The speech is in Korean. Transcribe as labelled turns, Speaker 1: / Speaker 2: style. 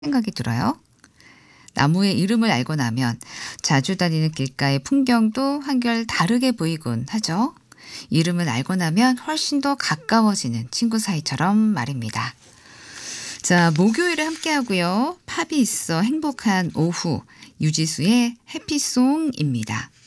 Speaker 1: 생각이 들어요. 나무의 이름을 알고 나면 자주 다니는 길가의 풍경도 한결 다르게 보이곤 하죠. 이름을 알고 나면 훨씬 더 가까워지는 친구 사이처럼 말입니다. 자, 목요일에 함께하고요. 팝이 있어 행복한 오후. 유지수의 해피송입니다.